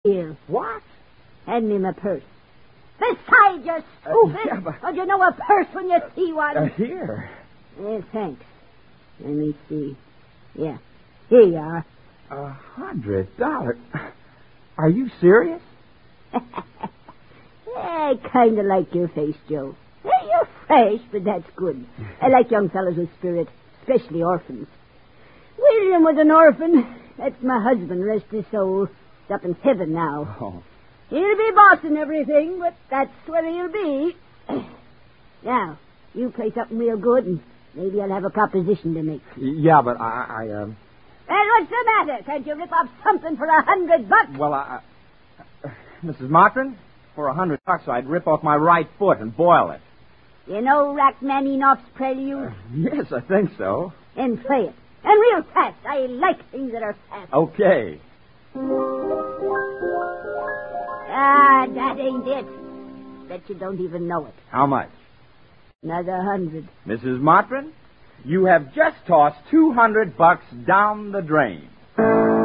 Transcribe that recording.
Here. What? Hand me my purse. Beside you, stupid! Yeah, but... Don't you know a purse when you see one? Here. Thanks. Let me see. Yeah. Here you are. $100? Are you serious? I kind of like your face, Joe. You're fresh, but that's good. I like young fellows with spirit, especially orphans. William was an orphan. That's my husband, rest his soul. He's up in heaven now. Oh. He'll be bossing everything, but that's where he'll be. Now, you play something real good, and maybe I'll have a proposition to make. Yeah, but Well, what's the matter? Can't you rip off something for $100? Well, Mrs. Martin, for $100, I'd rip off my right foot and boil it. You know Rachmaninoff's prelude? Yes, I think so. Then play it. And real fast. I like things that are fast. Okay. That ain't it. Bet you don't even know it. How much? Another $100. Mrs. Martin, you have just tossed $200 down the drain.